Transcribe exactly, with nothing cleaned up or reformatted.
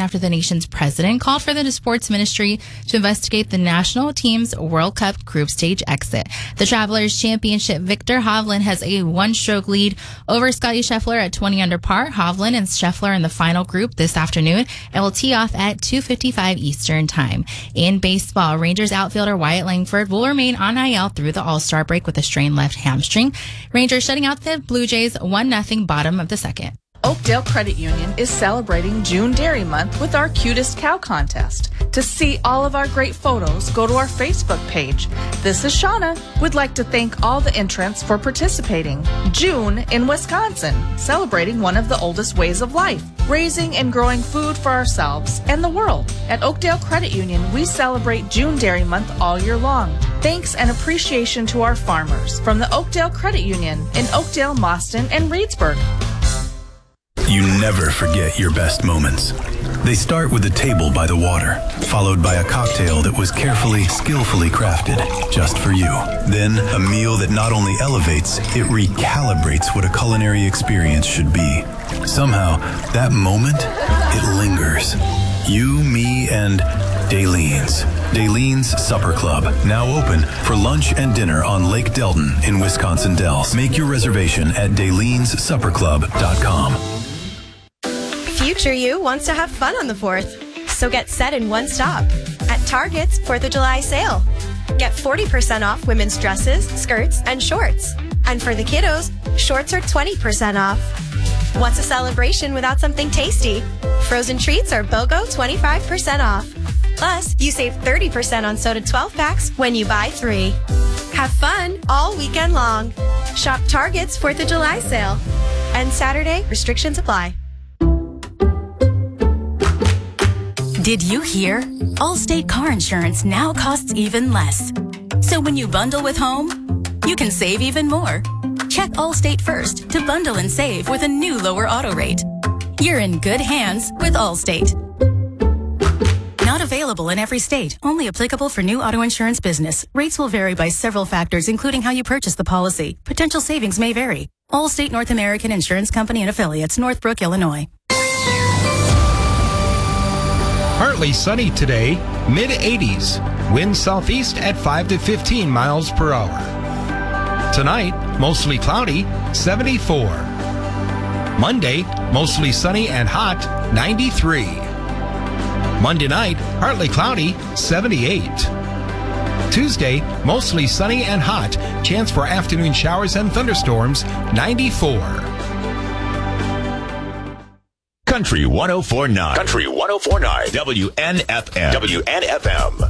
after the nation's president called for the sports ministry to investigate the national team's World Cup group stage exit. The Travelers Championship victor Hovland has a one-stroke lead over Scottie Scheffler at twenty under par. Hovland and Scheffler in the final group this afternoon and will tee off at two fifty-five Eastern Time. In baseball, Rangers outfielder Wyatt Langford will remain on I L through the All-Star break with a strained left hamstring. Rangers shutting out the Blue Jays one nothing bottom of the second. Oakdale Credit Union is celebrating June Dairy Month with our Cutest Cow contest. To see all of our great photos, go to our Facebook page. This is Shauna. We'd like to thank all the entrants for participating. June in Wisconsin, celebrating one of the oldest ways of life, raising and growing food for ourselves and the world. At Oakdale Credit Union, we celebrate June Dairy Month all year long. Thanks and appreciation to our farmers from the Oakdale Credit Union in Oakdale, Mauston, and Reedsburg. You never forget your best moments. They start with a table by the water, followed by a cocktail that was carefully, skillfully crafted just for you. Then a meal that not only elevates, it recalibrates what a culinary experience should be. Somehow, that moment, it lingers. You, me, and Dalene's. Dalene's Supper Club, now open for lunch and dinner on Lake Delton in Wisconsin Dells. Make your reservation at dalens supper club dot com. Future you wants to have fun on the fourth, so get set in one stop at Target's fourth of July sale. Get forty percent off women's dresses, skirts, and shorts. And for the kiddos, shorts are twenty percent off. What's a celebration without something tasty? Frozen treats are BOGO twenty-five percent off. Plus, you save thirty percent on soda twelve packs when you buy three. Have fun all weekend long. Shop Target's fourth of July sale. And Saturday, restrictions apply. Did you hear? Allstate car insurance now costs even less. So when you bundle with home, you can save even more. Check Allstate first to bundle and save with a new lower auto rate. You're in good hands with Allstate. Not available in every state. Only applicable for new auto insurance business. Rates will vary by several factors, including how you purchase the policy. Potential savings may vary. Allstate North American Insurance Company and affiliates, Northbrook, Illinois. Partly sunny today, mid eighties. Wind southeast at five to fifteen miles per hour. Tonight, mostly cloudy, seventy-four. Monday, mostly sunny and hot, ninety-three. Monday night, partly cloudy, seventy-eight. Tuesday, mostly sunny and hot, chance for afternoon showers and thunderstorms, ninety-four. Country one oh four point nine. Country one oh four point nine. W N F M. W N F M.